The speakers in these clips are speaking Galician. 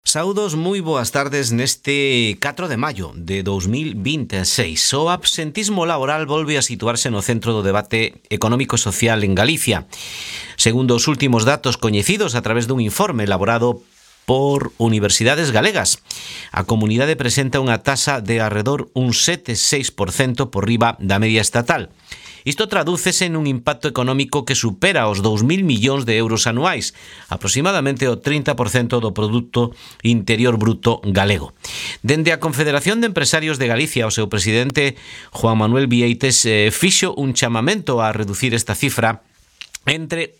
Saúdos, moi boas tardes neste 4 de maio de 2026. O absentismo laboral volve a situarse no centro do debate económico e social en Galicia. Segundo os últimos datos coñecidos a través dun informe elaborado por universidades galegas, a comunidade presenta unha taxa de arredor un 7,6% por riba da media estatal. Isto tradúcese nun impacto económico que supera os 2.000 millóns de euros anuais, aproximadamente o 30% do Produto Interior Bruto galego. Dende a Confederación de Empresarios de Galicia, o seu presidente Juan Manuel Vieites fixo un chamamento a reducir esta cifra entre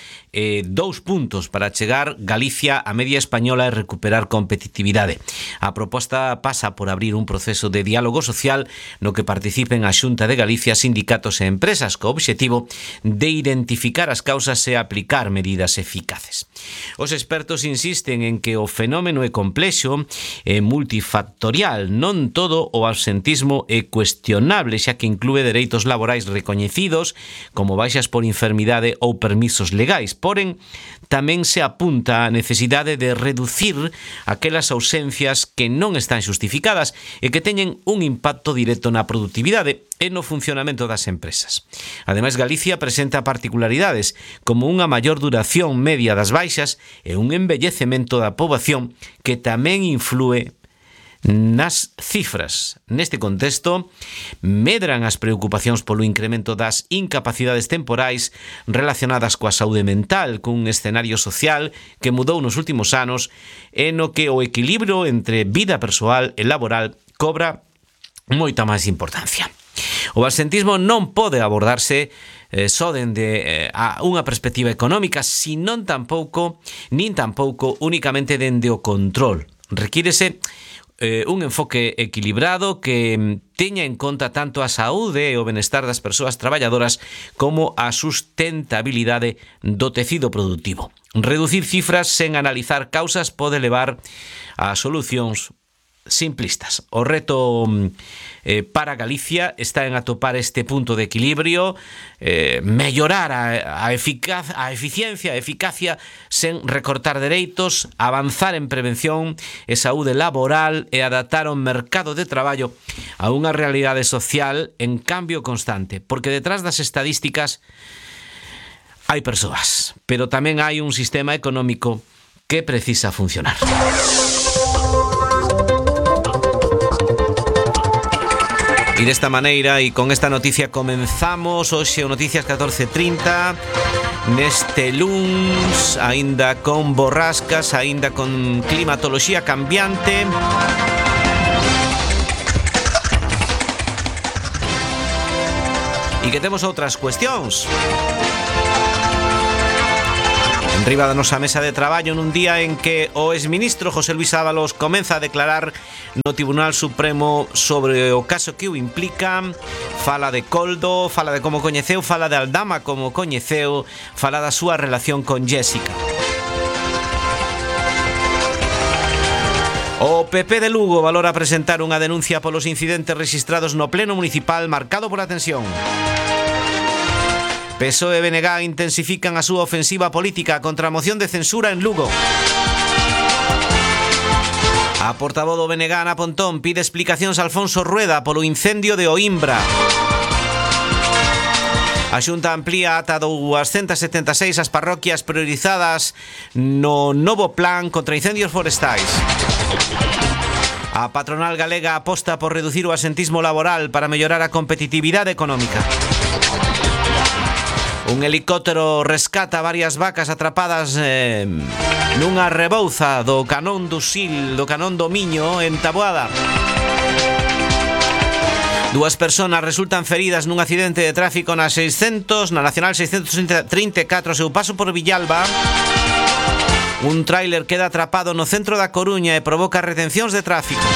2 puntos para chegar Galicia a media española e recuperar competitividade. A proposta pasa por abrir un proceso de diálogo social no que participen a Xunta de Galicia, sindicatos e empresas co obxectivo de identificar as causas e aplicar medidas eficaces. Os expertos insisten en que o fenómeno é complexo e multifactorial. Non todo o absentismo é cuestionable, xa que inclúe dereitos laborais recoñecidos como baixas por enfermidade ou permisos legais. Porén, tamén se apunta a necesidade de reducir aquelas ausencias que non están xustificadas e que teñen un impacto directo na produtividade e no funcionamento das empresas. Ademais, Galicia presenta particularidades como unha maior duración media das baixas e un envellecemento da poboación que tamén inflúe nas cifras. Neste contexto, medran as preocupacións polo incremento das incapacidades temporais relacionadas coa saúde mental, cun escenario social que mudou nos últimos anos e no que o equilibrio entre vida persoal e laboral cobra moita máis importancia. O absentismo non pode abordarse só dende a unha perspectiva económica, nin tampouco únicamente dende o control. Requírese un enfoque equilibrado que teña en conta tanto a saúde e o benestar das persoas traballadoras como a sustentabilidade do tecido productivo. Reducir cifras sen analizar causas pode levar a solucións simplistas. O reto para Galicia está en atopar este punto de equilibrio, mellorar a eficiencia, a eficacia sen recortar dereitos, avanzar en prevención e saúde laboral e adaptar o mercado de traballo a unha realidade social en cambio constante, porque detrás das estadísticas hai persoas, pero tamén hai un sistema económico que precisa funcionar. E desta maneira e con esta noticia comenzamos hoxe o Noticias 14:30 neste luns, aínda con borrascas, aínda con climatoloxía cambiante. E que temos outras cuestións enriba da nosa mesa de traballo nun día en que o exministro José Luís Ábalos comeza a declarar no Tribunal Supremo sobre o caso que o implica. Fala de Coldo, fala de como coñeceu, fala de Aldama como coñeceu, fala da súa relación con Jéssica. O PP de Lugo valora presentar unha denuncia polos incidentes rexistrados no pleno municipal marcado pola tensión. PSOE e BNG intensifican a súa ofensiva política contra a moción de censura en Lugo. A portavoz do BNG, Ana Pontón, pide explicacións a Alfonso Rueda polo incendio de Oimbra. A Xunta amplía ata 276 as parroquias priorizadas no novo plan contra incendios forestais. A patronal galega aposta por reducir o absentismo laboral para mellorar a competitividade económica. Un helicóptero rescata varias vacas atrapadas nunha rebouza do Canón do Sil, do Canón do Miño, en Taboada. 2 persoas resultan feridas nun accidente de tráfico na Nacional 634 ao seu paso por Villalba. Un tráiler queda atrapado no centro da Coruña e provoca retencións de tráfico.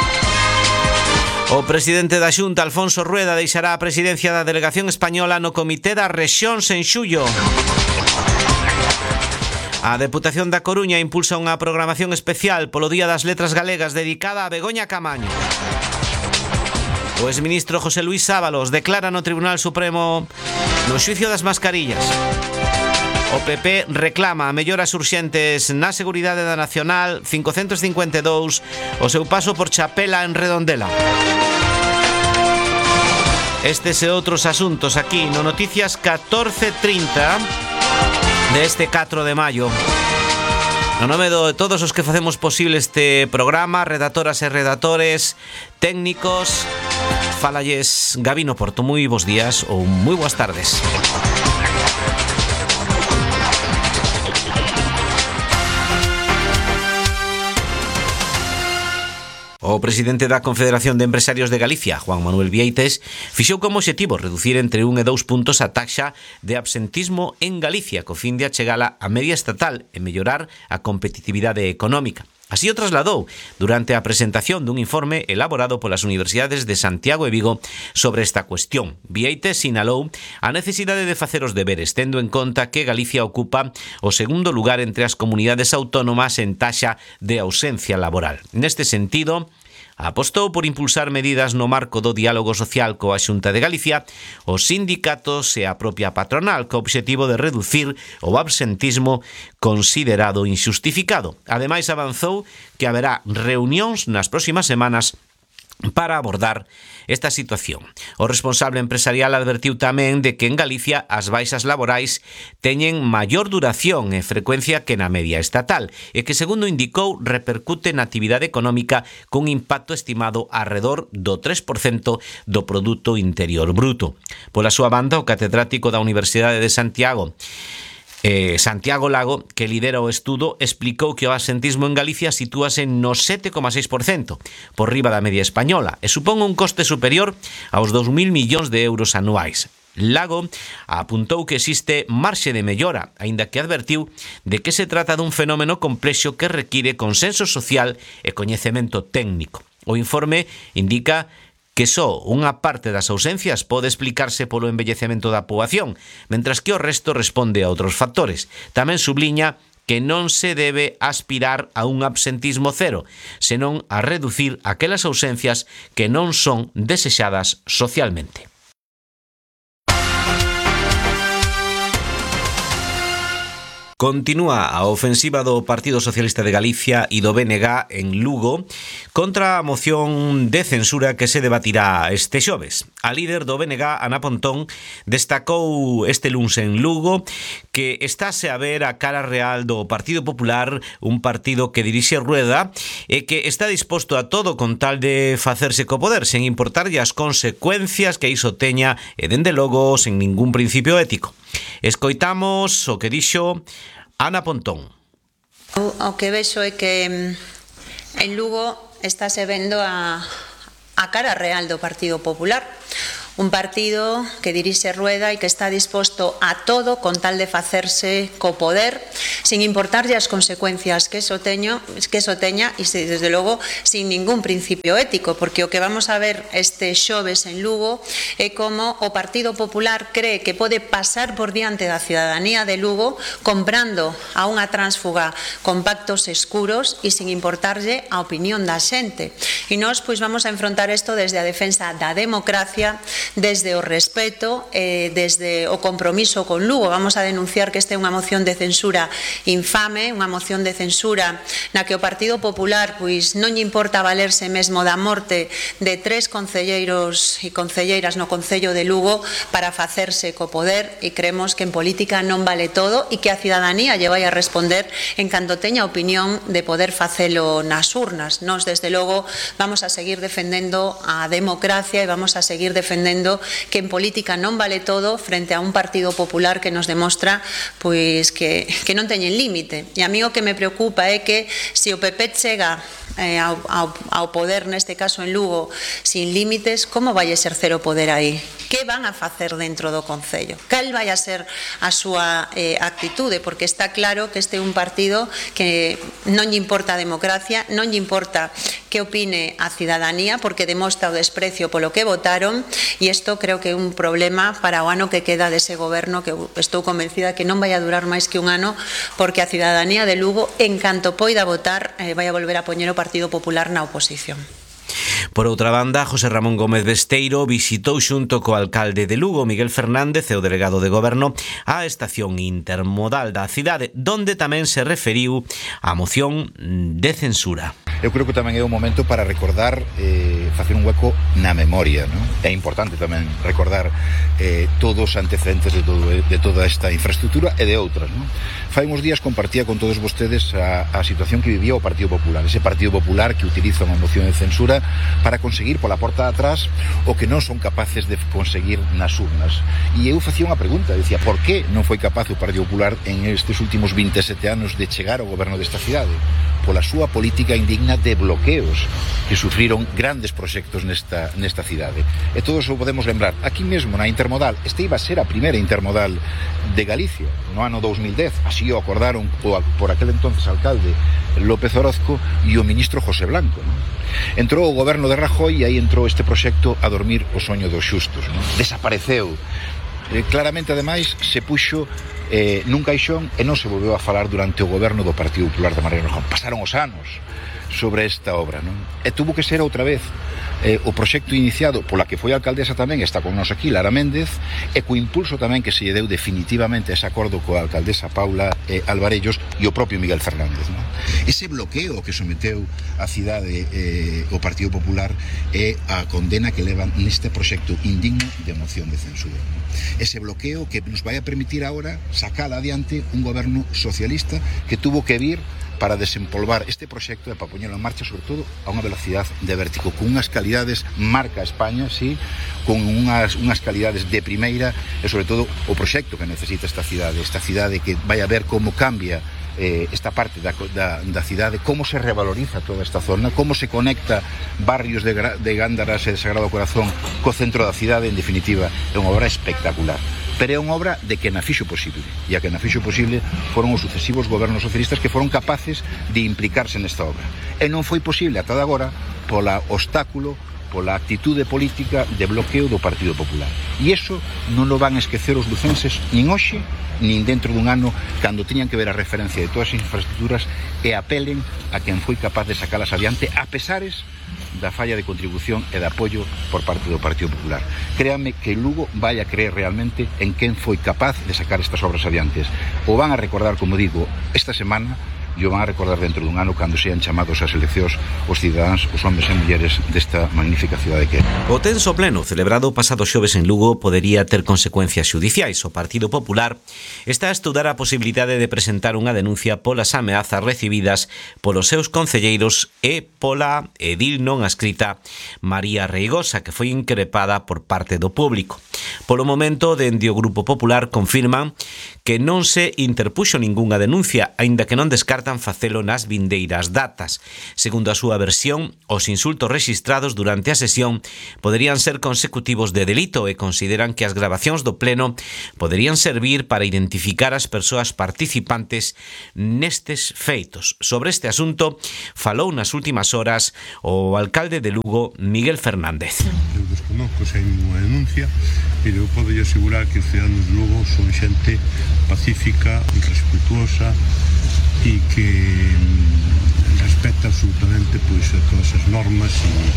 O presidente da Xunta, Alfonso Rueda, deixará a presidencia da delegación española no Comité das Rexións en xullo. A Deputación da Coruña impulsa unha programación especial polo Día das Letras Galegas dedicada a Begoña Camaño. O exministro José Luís Ábalos declara no Tribunal Supremo no xuicio das mascarillas. O PP reclama melloras urxentes na seguridade da Nacional 552 o seu paso por Chapela en Redondela. Estes e outros asuntos aquí no Noticias 14:30 deste 4 de maio. No nome de todos os que facemos posible este programa, redactoras e redactores, técnicos, falalles Gabino Porto. Moi bons días ou moi boas tardes. O presidente da Confederación de Empresarios de Galicia, Juan Manuel Vieites, fixou como obxectivo reducir entre 1 e 2 puntos a taxa de absentismo en Galicia, co fin de achegala a media estatal e mellorar a competitividade económica. Así o trasladou durante a presentación dun informe elaborado polas universidades de Santiago e Vigo sobre esta cuestión. Vieites sinalou a necesidade de facer os deberes, tendo en conta que Galicia ocupa o segundo lugar entre as comunidades autónomas en taxa de ausencia laboral. Neste sentido, apostou por impulsar medidas no marco do diálogo social coa Xunta de Galicia, os sindicatos e a propia patronal, co obxectivo de reducir o absentismo considerado inxustificado. Ademais, avanzou que haberá reunións nas próximas semanas para abordar esta situación. O responsable empresarial advertiu tamén de que en Galicia as baixas laborais teñen maior duración e frecuencia que na media estatal e que, segundo indicou, repercute na actividade económica cun impacto estimado arredor do 3% do Produto Interior Bruto. Pola súa banda, o catedrático da Universidade de Santiago, Santiago Lago, que lidera o estudo, explicou que o absentismo en Galicia sitúase no 7,6%, por riba da media española, e supón un coste superior aos 2.000 millóns de euros anuais. Lago apuntou que existe marxe de mellora, aínda que advertiu de que se trata dun fenómeno complexo que require consenso social e coñecemento técnico. O informe indica que só unha parte das ausencias pode explicarse polo envellecemento da poboación, mentras que o resto responde a outros factores. Tamén subliña que non se debe aspirar a un absentismo cero, senón a reducir aquelas ausencias que non son desexadas socialmente. Continúa a ofensiva do Partido Socialista de Galicia e do BNG en Lugo contra a moción de censura que se debatirá este xoves. A líder do BNG, Ana Pontón, destacou este luns en Lugo que estáse a ver a cara real do Partido Popular, un partido que dirixe Rueda e que está disposto a todo con tal de facerse co poder, sen importarlle as consecuencias que iso teña e, dende logo, sen ningún principio ético. Escoitamos o que dixo Ana Pontón. O que vexo é que en Lugo estáse vendo a cara real do Partido Popular. Un partido que dirixe Rueda e que está disposto a todo con tal de facerse co poder, sin importarlle as consecuencias que eso teña e, desde logo, sin ningún principio ético, porque o que vamos a ver este xoves en Lugo é como o Partido Popular cree que pode pasar por diante da cidadanía de Lugo comprando a unha tránsfuga con pactos escuros e sin importarlle a opinión da xente. E nós, pois, vamos a enfrontar isto desde a defensa da democracia, desde o respeto, desde o compromiso con Lugo. Vamos a denunciar que esta é unha moción de censura infame, unha moción de censura na que o Partido Popular pois non lle importa valerse mesmo da morte de 3 concelleiros e concelleiras no Concello de Lugo para facerse co poder, e creemos que en política non vale todo e que a cidadanía lle vai a responder en canto teña opinión de poder facelo nas urnas. Nós, desde logo, vamos a seguir defendendo a democracia e vamos a seguir defendendo que en política non vale todo frente a un Partido Popular que nos demostra pois que non teñen límite. E a mí o que me preocupa é que se o PP chega ao poder, neste caso en Lugo, sin límites, como vai exercer o poder aí? Que van a facer dentro do Concello? Cal vai a ser a súa actitude? Porque está claro que este é un partido que non lle importa a democracia, non lle importa que opine a cidadanía, porque demostra o desprecio polo que votaron, e isto creo que é un problema para o ano que queda dese goberno, que estou convencida que non vai a durar máis que un ano, porque a cidadanía de Lugo, en canto poida votar, vai a volver a poñer o Partido Popular na oposición. Por outra banda, José Ramón Gómez Besteiro visitou xunto co alcalde de Lugo, Miguel Fernández, e o delegado de Goberno a estación intermodal da cidade, donde tamén se referiu á moción de censura. Eu creo que tamén é un momento para recordar, facer un hueco na memoria, non? É importante tamén recordar todos os antecedentes de toda esta infraestructura e de outras, non? Fai uns días compartía con todos vostedes a situación que vivía o Partido Popular, ese Partido Popular que utiliza unha moción de censura para conseguir pola porta de atrás o que non son capaces de conseguir nas urnas. E eu facía unha pregunta, dicía, por que non foi capaz o Partido Popular en estes últimos 27 anos de chegar ao goberno desta cidade? Pola súa política indigna de bloqueos que sufriron grandes proxectos nesta cidade. E todos o podemos lembrar. Aquí mesmo, na Intermodal, esta iba a ser a primeira Intermodal de Galicia, no ano 2010. Así o acordaron por aquel entonces alcalde López Orozco e o ministro José Blanco, non? Entrou o goberno de Rajoy e aí entrou este proxecto a dormir o soño dos xustos, non? Desapareceu. Claramente, ademais, se puxo nun caixón e non se volveu a falar durante o goberno do Partido Popular de Mariano Rajoy. Pasaron os anos sobre esta obra, non? E tuvo que ser outra vez o proxecto iniciado pola que foi alcaldesa tamén, está con nós aquí, Lara Méndez, e co impulso tamén que se lle deu definitivamente ese acordo coa alcaldesa Paula Alvarellos e o propio Miguel Fernández, non? Ese bloqueo que someteu a cidade o Partido Popular é a condena que levan neste proxecto indigno de moción de censura, non? Ese bloqueo que nos vai a permitir agora sacar adiante un goberno socialista que tuvo que vir para desempolvar este proxecto e para poñelo en marcha, sobre todo, a unha velocidade de vértigo, con unhas calidades marca España, sí, con unhas calidades de primeira e, sobre todo, o proxecto que necesita esta cidade que vai a ver como cambia esta parte da cidade, como se revaloriza toda esta zona, como se conecta barrios de Gándaras e de Sagrado Corazón co centro da cidade. En definitiva, é unha obra espectacular. Pero é unha obra de que na fixo posible, e a que na fixo posible foron os sucesivos gobernos socialistas que foron capaces de implicarse nesta obra. E non foi posible ata de agora pola obstáculo, pola actitude política de bloqueo do Partido Popular. E iso non o van a esquecer os lucenses nin hoxe, nin dentro dun ano, cando tiñan que ver a referencia de todas as infraestructuras e apelen a quen foi capaz de sacalas adiante, a pesares da falla de contribución e de apoio por parte do Partido Popular. Créanme que Lugo vai a creer realmente en quen foi capaz de sacar estas obras adiantes. O van a recordar, como digo, esta semana, e o van a recordar dentro dun ano cando sean chamados ás eleccións os cidadáns, os homes e mulleres desta magnífica cidade que é. O tenso pleno celebrado pasado xoves en Lugo podería ter consecuencias xudiciais. O Partido Popular está a estudar a posibilidade de presentar unha denuncia polas ameazas recibidas polos seus concelleiros e pola edil non adscrita María Reigosa, que foi increpada por parte do público. Polo momento, dende o Grupo Popular confirman que non se interpuxo ningunha denuncia, aínda que non descartan facelo nas vindeiras datas. Segundo a súa versión, os insultos rexistrados durante a sesión poderían ser consecutivos de delito e consideran que as grabacións do pleno poderían servir para identificar as persoas participantes nestes feitos. Sobre este asunto, falou nas últimas horas o alcalde de Lugo, Miguel Fernández. Eu desconozco se hai unha denuncia, pero eu podo asegurar que os ciudadanos de Lugo son xente pacífica, respetuosa e que respecta absolutamente pois todas as normas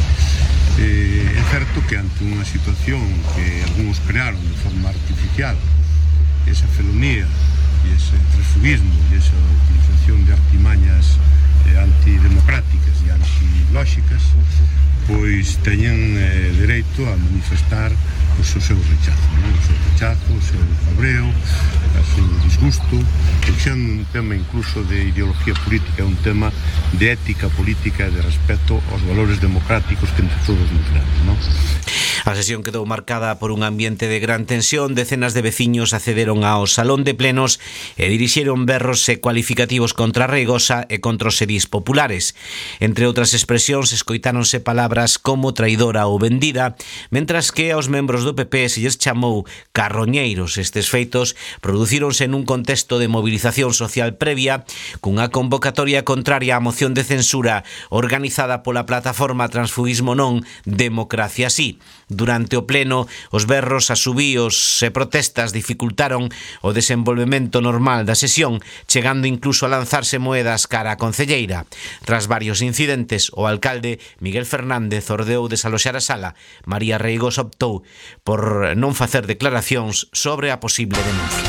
e é certo que ante unha situación que algúns crearon de forma artificial, esa felonía e ese transfugismo e esa utilización de artimañas antidemocráticas e antilóxicas, pois teñen dereito a manifestar o seu rechazo, o seu cabreo, o seu disgusto, porque é un tema incluso de ideología política, é un tema de ética política e de respeto aos valores democráticos que entre todos nos damos, non? A sesión quedou marcada por un ambiente de gran tensión. Decenas de veciños accederon ao salón de plenos e dirixeron berros e cualificativos contra Reigosa e contra os edís populares. Entre outras expresións, escoitáronse palabras como traidora ou vendida, mentras que aos membros do PP se lles chamou carroñeiros. Estes feitos producíronse nun contexto de movilización social previa, cunha convocatoria contraria á moción de censura organizada pola plataforma Transfugismo Non, Democracia Sí. Durante o pleno, os berros, asubíos e protestas dificultaron o desenvolvemento normal da sesión, chegando incluso a lanzarse moedas cara á concelleira. Tras varios incidentes, o alcalde Miguel Fernández ordeou desaloxar a sala. María Reigos optou por non facer declaracións sobre a posible denuncia.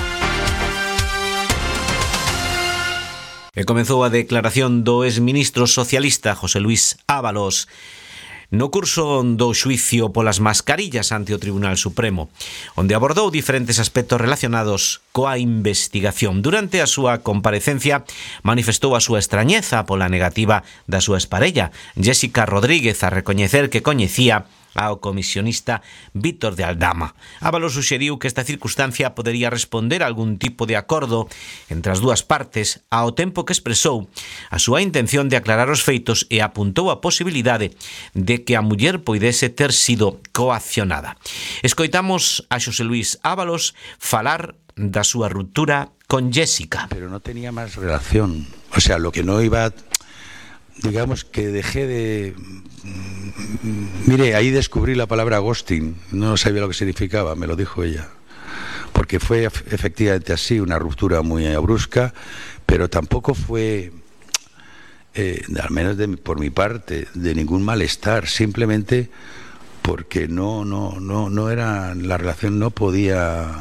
E comezou a declaración do exministro socialista José Luis Ábalos no curso do xuicio polas mascarillas ante o Tribunal Supremo, onde abordou diferentes aspectos relacionados coa investigación. Durante a súa comparecencia manifestou a súa extrañeza pola negativa da súa exparella, Jéssica Rodríguez, a recoñecer que coñecía ao comisionista Víctor de Aldama. Ábalos suxeriu que esta circunstancia podería responder a algún tipo de acordo entre as dúas partes, ao tempo que expresou a súa intención de aclarar os feitos e apuntou a posibilidade de que a muller poidese ter sido coaccionada. Escoitamos a Xosé Luis Ábalos falar da súa ruptura con Jéssica. Pero no tenía más relación, o sea, lo que no iba, digamos que dejé de... Mire, ahí descubrí la palabra ghosting, no sabía lo que significaba, me lo dijo ella, porque fue efectivamente así, una ruptura muy brusca, pero tampoco fue, al menos por mi parte, de ningún malestar, simplemente porque no era, la relación no podía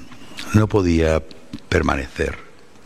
permanecer,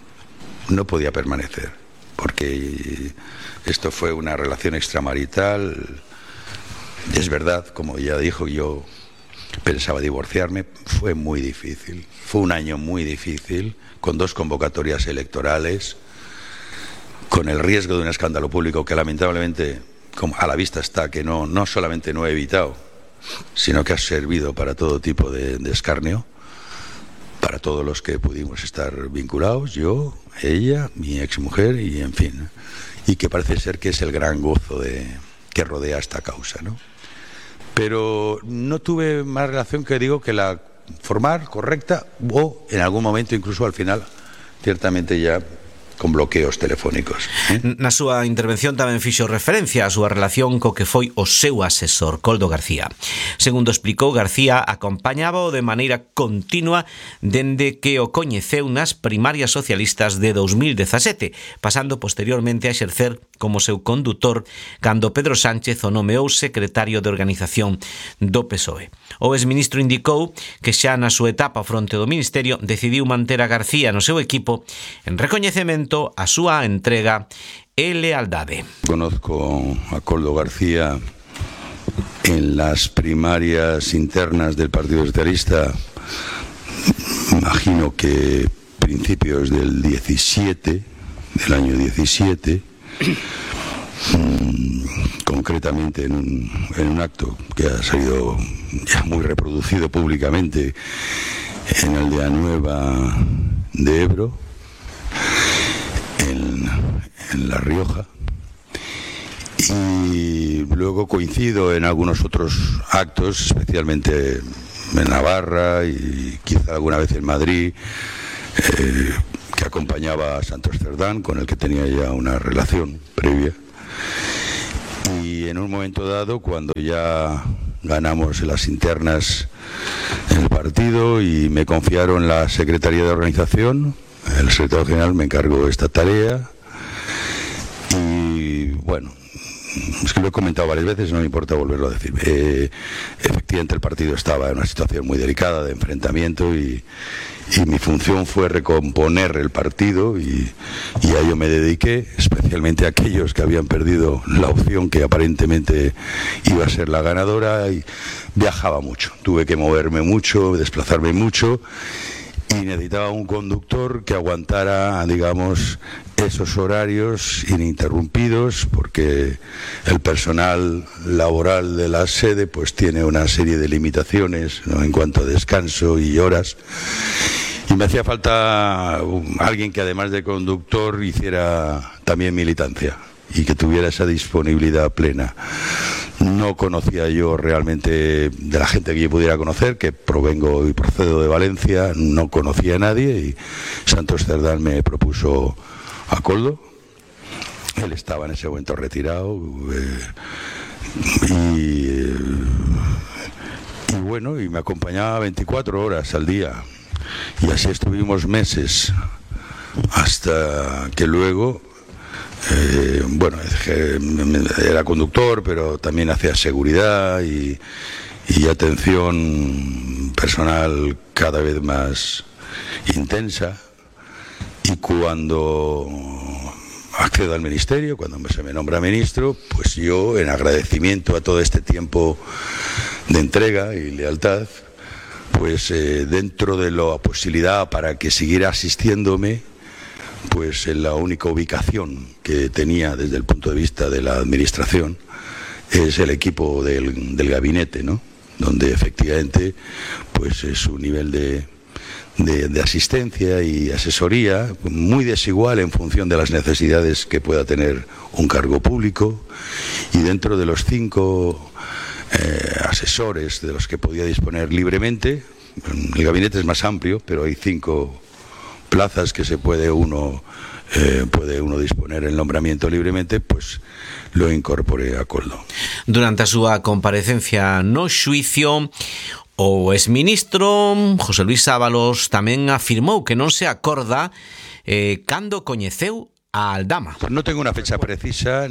porque esto fue una relación extramarital. Es verdad, como ella dijo, yo pensaba divorciarme. Fue muy difícil, fue un año muy difícil, con 2 convocatorias electorales, con el riesgo de un escándalo público que lamentablemente, como a la vista está, que no solamente no he evitado, sino que ha servido para todo tipo de escarnio, para todos los que pudimos estar vinculados, yo, ella, mi exmujer y en fin, y que parece ser que es el gran gozo que rodea esta causa, ¿no? Pero no tuve más relación que digo que la formal, correcta, o en algún momento incluso al final, ciertamente ya con bloqueos telefónicos. Na súa intervención tamén fixo referencia á súa relación co que foi o seu asesor, Coldo García. Segundo explicou, García acompañábao de maneira continua dende que o coñeceu nas primarias socialistas de 2017, pasando posteriormente a exercer como seu condutor cando Pedro Sánchez o nomeou secretario de organización do PSOE. O exministro indicou que xa na súa etapa fronte do Ministerio decidiu manter a García no seu equipo en recoñecemento a súa entrega e lealdade. Conozco a Coldo García en las primarias internas del Partido Socialista, imagino que principios del 17, del año 17, concretamente en un acto que ha sido ya muy reproducido públicamente en Aldea Nueva de Ebro, en La Rioja, y luego coincido en algunos otros actos, especialmente en Navarra y quizá alguna vez en Madrid, que acompañaba a Santos Cerdán, con el que tenía ya una relación previa. Y en un momento dado, cuando ya ganamos las internas en el partido y me confiaron la Secretaría de Organización, el secretario general me encargó esta tarea y bueno, es que lo he comentado varias veces, no me importa volverlo a decir. Efectivamente el partido estaba en una situación muy delicada de enfrentamiento y mi función fue recomponer el partido y a ello me dediqué, especialmente a aquellos que habían perdido la opción que aparentemente iba a ser la ganadora, y viajaba mucho, tuve que moverme mucho, desplazarme mucho, y necesitaba un conductor que aguantara, digamos, esos horarios ininterrumpidos, porque el personal laboral de la sede pues tiene una serie de limitaciones, ¿no?, en cuanto a descanso y horas, y me hacía falta alguien que además de conductor hiciera también militancia y que tuviera esa disponibilidad plena. No conocía yo realmente de la gente que yo pudiera conocer, que provengo y procedo de Valencia, no conocía a nadie, y Santos Cerdán me propuso a Coldo. Él estaba en ese momento retirado bueno, y me acompañaba 24 horas al día. Y así estuvimos meses, hasta que luego, era conductor, pero también hacía seguridad y atención personal cada vez más intensa. Y cuando accedo al ministerio, cuando se me nombra ministro, pues yo, en agradecimiento a todo este tiempo de entrega y lealtad, pues dentro de la posibilidad para que siguiera asistiéndome, pues en la única ubicación que tenía desde el punto de vista de la administración es el equipo del gabinete, ¿no? Donde efectivamente pues su nivel de asistencia y asesoría muy desigual en función de las necesidades que pueda tener un cargo público, y dentro de los 5 asesores de los que podía disponer libremente, el gabinete es más amplio, pero hay 5 plazas que puede uno disponer el nombramiento libremente, pues lo incorporé a Koldo. Durante a súa comparecencia no xuicio, o exministro José Luis Ábalos tamén afirmou que non se acorda cando coñeceu a Aldama. Pues no tengo una fecha precisa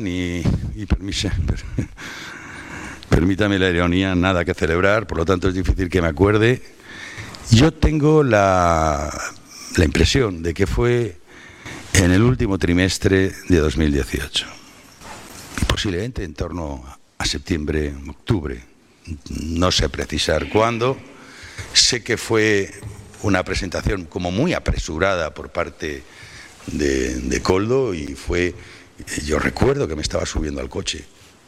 permítame la ironía, nada que celebrar, por lo tanto es difícil que me acuerde. Yo tengo la impresión de que fue en el último trimestre de 2018, y posiblemente en torno a septiembre, octubre. No sé precisar cuándo. Sé que fue una presentación como muy apresurada por parte de Koldo, y yo recuerdo que me estaba subiendo al coche.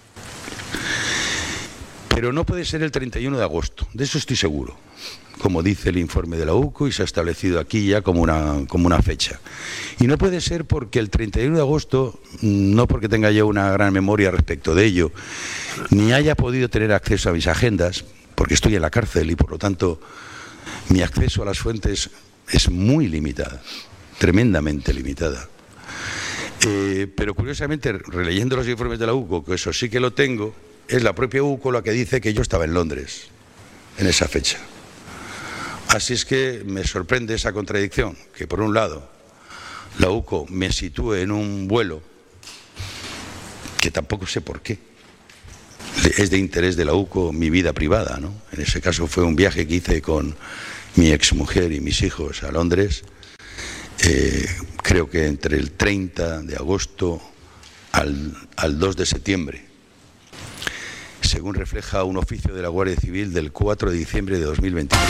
Pero no puede ser el 31 de agosto, de eso estoy seguro, como dice el informe de la UCO, y se ha establecido aquí ya como una fecha. Y no puede ser porque el 31 de agosto, no porque tenga yo una gran memoria respecto de ello, ni haya podido tener acceso a mis agendas, porque estoy en la cárcel y por lo tanto mi acceso a las fuentes es muy limitada, tremendamente limitada. Pero curiosamente, releyendo los informes de la UCO, que eso sí que lo tengo, es la propia UCO la que dice que yo estaba en Londres en esa fecha. Así es que me sorprende esa contradicción, que por un lado la UCO me sitúe en un vuelo que tampoco sé por qué. Es de interés de la UCO mi vida privada, ¿no? En ese caso fue un viaje que hice con mi exmujer y mis hijos a Londres, creo que entre el 30 de agosto al 2 de septiembre, según refleja un oficio de la Guardia Civil del 4 de diciembre de 2023.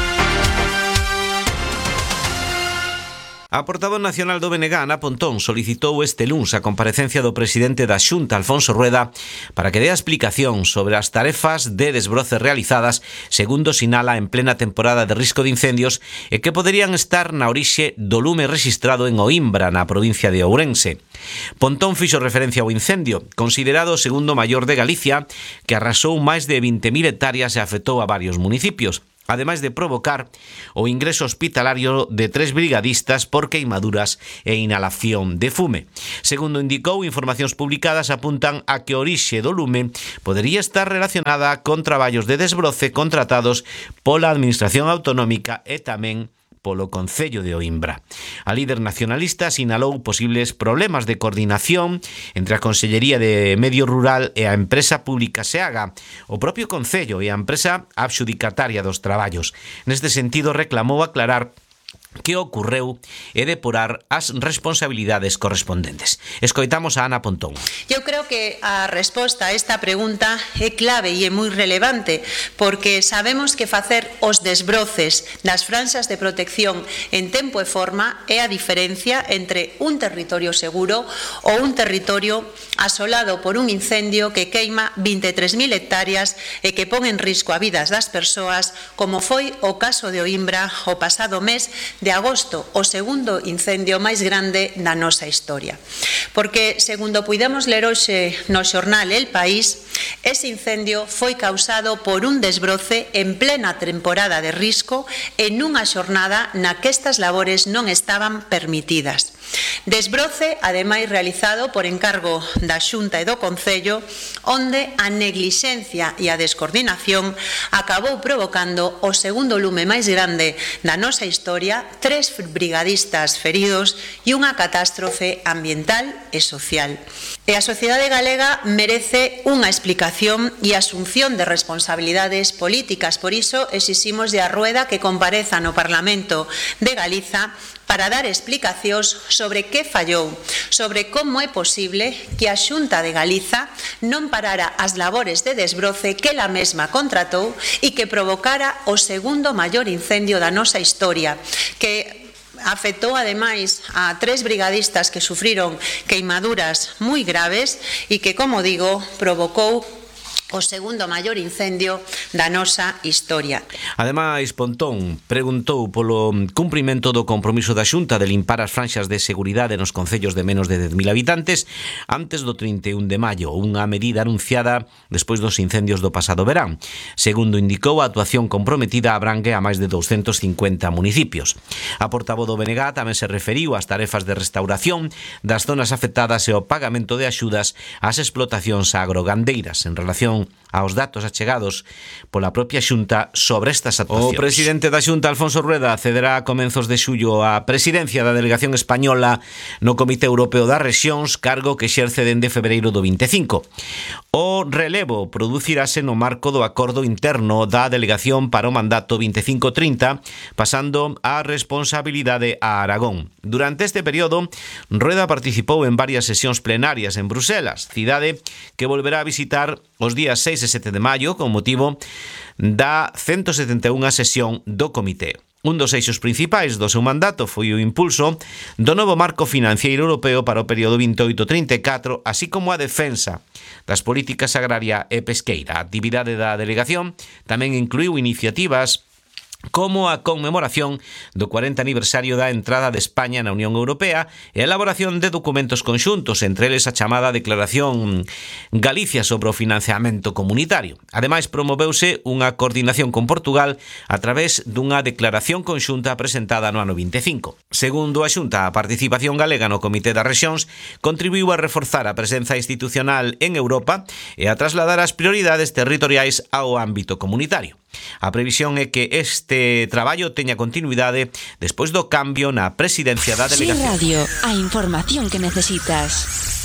A portavoz nacional do BNG, Ana Pontón, solicitou este luns a comparecencia do presidente da Xunta, Alfonso Rueda, para que dé a explicación sobre as tarefas de desbroce realizadas, segundo sinala, en plena temporada de risco de incendios e que poderían estar na orixe do lume rexistrado en Oimbra, na provincia de Ourense. Pontón fixo referencia ao incendio, considerado o segundo maior de Galicia, que arrasou máis de 20.000 hectáreas e afectou a varios municipios, ademais de provocar o ingreso hospitalario de 3 brigadistas por queimaduras e inhalación de fume. Segundo indicou, informacións publicadas apuntan a que a orixe do lume podería estar relacionada con traballos de desbroce contratados pola Administración Autonómica e tamén polo Concello de Oimbra. A líder nacionalista sinalou posibles problemas de coordinación entre a Consellería de Medio Rural e a empresa pública SEAGA, o propio Concello e a empresa adxudicataria dos traballos. Neste sentido, reclamou aclarar que ocorreu e depurar as responsabilidades correspondentes. Escoitamos a Ana Pontón. Eu creo que a resposta a esta pregunta é clave e é moi relevante, porque sabemos que facer os desbroces das franxas de protección en tempo e forma é a diferencia entre un territorio seguro ou un territorio asolado por un incendio que queima 23.000 hectáreas e que pon en risco a vidas das persoas, como foi o caso de Oimbra o pasado mes de agosto, o segundo incendio máis grande da nosa historia. Porque, segundo puidemos ler hoxe no xornal El País, ese incendio foi causado por un desbroce en plena temporada de risco en unha xornada na que estas labores non estaban permitidas. Desbroce, ademais, realizado por encargo da Xunta e do Concello, onde a neglixencia e a descoordinación acabou provocando o segundo lume máis grande da nosa historia, 3 brigadistas feridos e unha catástrofe ambiental e social. E a sociedade galega merece unha explicación e asunción de responsabilidades políticas. Por iso exiximos de a Rueda que compareza no Parlamento de Galiza para dar explicacións sobre que fallou, sobre como é posible que a Xunta de Galiza non parara as labores de desbroce que ela mesma contratou e que provocara o segundo maior incendio da nosa historia, que afectou ademais a 3 brigadistas que sufriron queimaduras moi graves e que, como digo, provocou o segundo maior incendio da nosa historia. Ademais, Pontón preguntou polo cumprimento do compromiso da Xunta de limpar as franxas de seguridade nos concellos de menos de 10.000 habitantes antes do 31 de maio, unha medida anunciada despois dos incendios do pasado verán. Segundo indicou, a actuación comprometida abrangue a máis de 250 municipios. A portavoz do BNG tamén se referiu ás tarefas de restauración das zonas afectadas e ao pagamento de axudas ás explotacións agrogandeiras en relación aos datos achegados pola propia Xunta sobre estas actuacións. O presidente da Xunta, Alfonso Rueda, cederá a comenzos de xullo a presidencia da delegación española no Comité Europeo das Rexións, cargo que exerce dende febreiro do 25. O relevo producirase no marco do acordo interno da delegación para o mandato 25-30, pasando a responsabilidade a Aragón. Durante este período, Rueda participou en varias sesións plenarias en Bruselas, cidade que volverá a visitar os días 6 e 7 de maio con motivo da 171 sesión do Comité. Un dos eixos principais do seu mandato foi o impulso do novo marco financiero europeo para o período 28-34, así como a defensa das políticas agraria e pesqueira. A actividade da delegación tamén incluiu iniciativas como a conmemoración do 40 aniversario da entrada de España na Unión Europea e a elaboración de documentos conxuntos, entre eles a chamada Declaración Galicia sobre o financiamento comunitario. Ademais, promoveuse unha coordinación con Portugal a través dunha declaración conxunta presentada no ano 25. Segundo a Xunta, a participación galega no Comité das Rexións contribuiu a reforzar a presenza institucional en Europa e a trasladar as prioridades territoriais ao ámbito comunitario. A previsión é que este traballo teña continuidade despois do cambio na presidencia da delegación. Sí Radio, a información que necesitas.